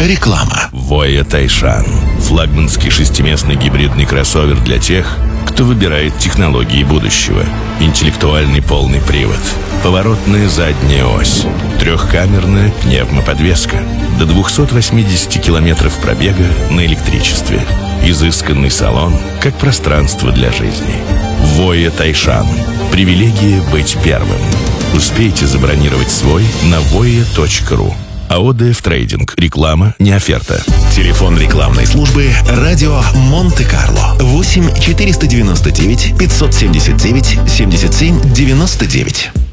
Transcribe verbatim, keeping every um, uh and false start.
Реклама. Voya Taishan. Флагманский шестиместный гибридный кроссовер для тех, кто выбирает технологии будущего. Интеллектуальный полный привод, поворотная задняя ось, трехкамерная пневмоподвеска, до двухсот восьмидесяти километров пробега на электричестве. Изысканный салон, как пространство для жизни. Voya Taishan. Привилегия быть первым. Успейте забронировать свой на voya точка ру. АОДФ Трейдинг. Реклама не оферта. Телефон рекламной службы «Радио Монте-Карло». восемь четыреста девяносто девять пятьсот семьдесят девять семьдесят семь девяносто девять.